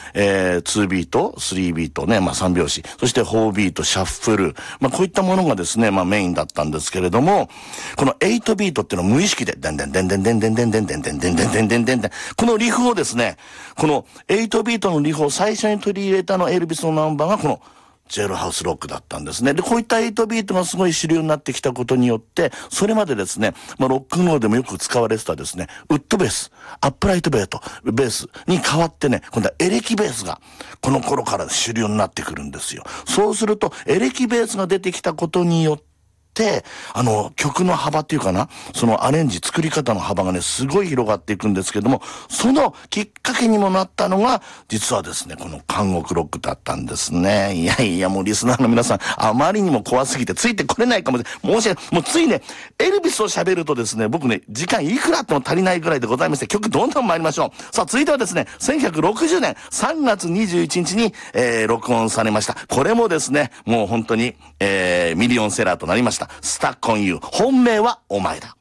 2ビート、3ビートね、3拍子、そして4ビート、シャッフル、こういったものがですね、メインだったんですけれども、この8ビートっていうのを無意識で、でんでんでんでんでんでんでんでんでんでんでんでんでんでんでんでん、このリフをですね、この8ビートのリフを最初に取り入れたエルビスのナンバーがこのジェルハウスロックだったんですね。で、こういった8ビートがすごい主流になってきたことによって、それまでですね、ロックンロールでもよく使われてたですね、ウッドベース、アップライトベースに変わってね、今度はエレキベースが、この頃から主流になってくるんですよ。そうすると、エレキベースが出てきたことによって、曲の幅っていうかな、そのアレンジ、作り方の幅がね、すごい広がっていくんですけども、そのきっかけにもなったのが、実はですね、この監獄ロックだったんですね。いやいや、もうリスナーの皆さん、あまりにも怖すぎてついてこれないかもしれない。申し訳ない。もうついね、エルビスを喋るとですね、僕ね、時間いくらあっても足りないぐらいでございまして、曲どんどん参りましょう。さあ、続いてはですね、1960年3月21日に、録音されました。これもですね、もう本当に、ミリオンセラーとなりました。スタックオンユー。本命はお前だ。